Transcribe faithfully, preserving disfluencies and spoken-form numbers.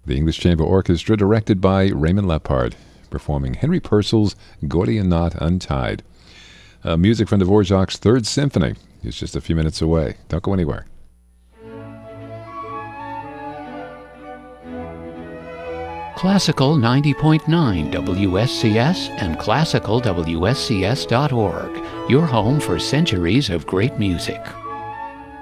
The English Chamber Orchestra, directed by Raymond Leppard, performing Henry Purcell's Gordian Knot Untied. Uh, music from Dvorak's Third Symphony is just a few minutes away. Don't go anywhere. Classical ninety point nine W S C S and classical W S C S dot org, your home for centuries of great music.